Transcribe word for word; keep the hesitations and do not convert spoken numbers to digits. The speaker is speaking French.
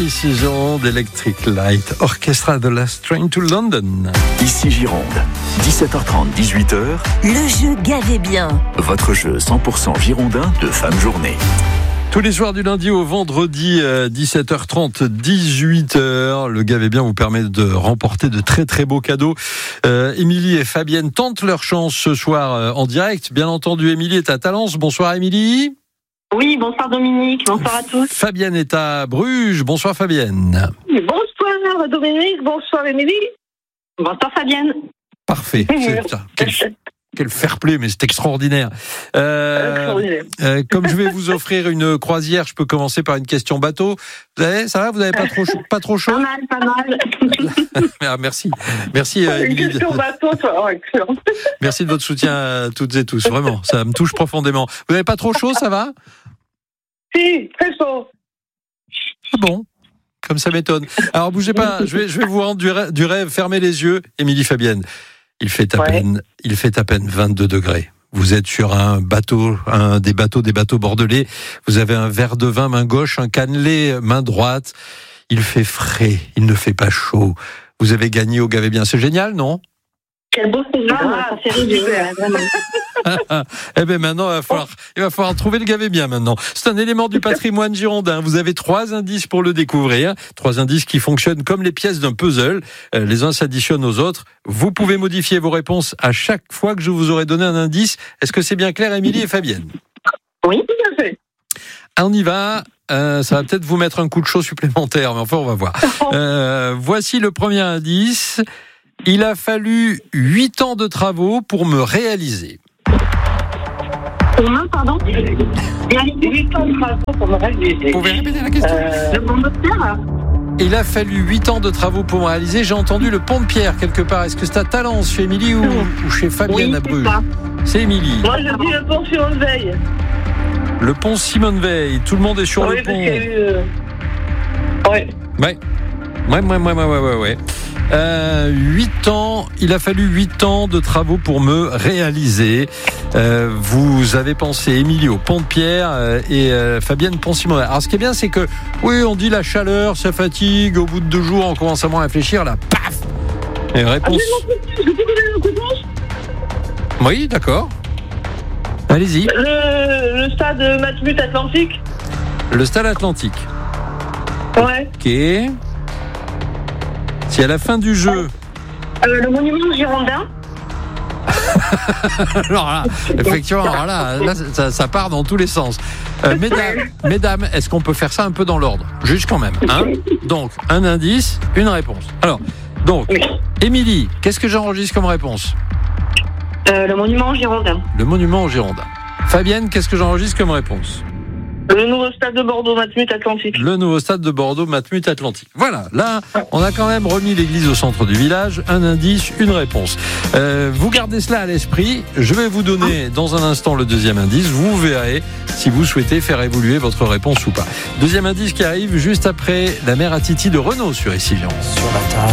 Ici Gironde, Electric Light Orchestra de Last Train to London. Ici Gironde, dix-sept heures trente, dix-huit heures. Le jeu Gavez bien. Votre jeu cent pour cent girondin de fin de journée. Tous les soirs du lundi au vendredi, euh, dix-sept heures trente, dix-huit heures. Le Gavez bien vous permet de remporter de très très beaux cadeaux. Euh, Émilie et Fabienne tentent leur chance ce soir euh, en direct. Bien entendu, Émilie est à Talence. Bonsoir Émilie. Oui, bonsoir Dominique, bonsoir à tous. Fabienne est à Bruges. Bonsoir Fabienne. Bonsoir Dominique, bonsoir Émilie. Bonsoir Fabienne. Parfait. C'est, putain, quel, quel fair play, mais c'est extraordinaire. Euh, extraordinaire. Euh, comme je vais vous offrir une croisière, je peux commencer par une question bateau. Vous avez, ça va, vous n'avez pas trop chaud, pas trop chaud? Pas mal, pas mal. Ah, merci, merci euh, Une Émilie. question bateau, toi. Oh, excellent. Merci de votre soutien à toutes et tous. Vraiment, ça me touche profondément. Vous n'avez pas trop chaud, ça va? Si, très chaud. Ah bon, comme ça m'étonne. Alors bougez pas, je vais, je vais vous rendre du rêve, du rêve. Fermez les yeux, Émilie Fabienne. Il fait à Ouais. peine, il fait à peine vingt-deux degrés. Vous êtes sur un bateau, un des bateaux, des bateaux bordelais. Vous avez un verre de vin main gauche, un cannelé main droite. Il fait frais, il ne fait pas chaud. Vous avez gagné au Gavez bien, c'est génial, non? Quel beau séjour, Ah, ça fait rêver, vraiment. Eh bien maintenant, il va falloir, il va falloir trouver le Gavez bien maintenant. C'est un élément du patrimoine girondin. Vous avez trois indices pour le découvrir. Trois indices qui fonctionnent comme les pièces d'un puzzle. Euh, les uns s'additionnent aux autres. Vous pouvez modifier vos réponses à chaque fois que je vous aurai donné un indice. Est-ce que c'est bien clair, Émilie et Fabienne? Oui, tout à fait. On y va. Euh, ça va peut-être vous mettre un coup de chaud supplémentaire, mais enfin, on va voir. Euh, voici le premier indice. Il a fallu huit ans de travaux pour me réaliser. Comment, pardon? Il y a huit ans de travaux pour me réaliser. Vous pouvez répéter la question? Euh, le monde de terre? Il a fallu huit ans de travaux pour me réaliser. J'ai entendu le pont de Pierre quelque part. Est-ce que c'est à Talence, chez Émilie ou, ou chez Fabienne Oui, à c'est Bruges? ça. C'est Émilie. Moi, je dis le pont Simone Veil. Le pont Simone Veil. Tout le monde est sur Oui, le parce pont. qu'il y a eu... euh, Ouais. Ouais. Ouais, ouais, ouais, ouais, ouais, ouais. Euh, huit ans, il a fallu huit ans de travaux pour me réaliser. Euh, vous avez pensé, Émilie, au pont de Pierre euh, et euh, Fabienne, pont Simon. Alors, ce qui est bien, c'est que, oui, on dit la chaleur, ça fatigue. Au bout de deux jours, on commence à moins réfléchir. Là, paf! Et réponse. Je peux donner une réponse? Oui, d'accord. Allez-y. Le, le stade Matmut Atlantique? Le stade Atlantique. Ouais. Ok. Si à la fin du jeu. Euh, le monument girondin? Alors là, effectivement, alors là, là ça, ça part dans tous les sens. Euh, mesdames, mesdames, est-ce qu'on peut faire ça un peu dans l'ordre? Juste quand même. Hein, donc, un indice, une réponse. Alors, donc, Oui. Émilie, qu'est-ce que j'enregistre comme réponse? Euh, le monument girondin. Le monument au Girondin. Fabienne, qu'est-ce que j'enregistre comme réponse? Le nouveau stade de Bordeaux Matmut Atlantique. Le nouveau stade de Bordeaux, Matmut Atlantique. Voilà, là, on a quand même remis l'église au centre du village. Un indice, une réponse. Euh, vous gardez cela à l'esprit. Je vais vous donner dans un instant le deuxième indice. Vous verrez si vous souhaitez faire évoluer votre réponse ou pas. Deuxième indice qui arrive juste après la mère à Titi de Renaud sur Ici Gironde.